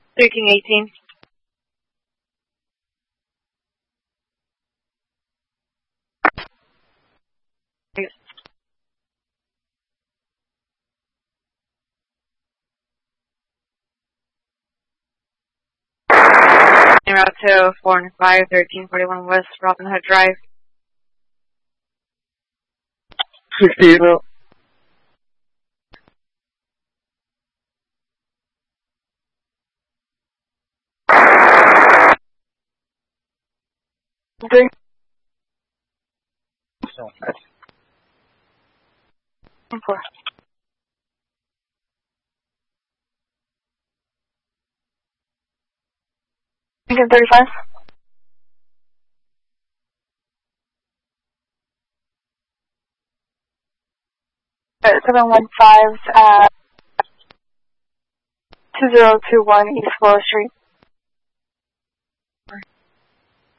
1318. Route 245, 1341 West Robin Hood Drive. 68 now. Okay. Four. Lincoln 35. 715, 2021 East Willow Street.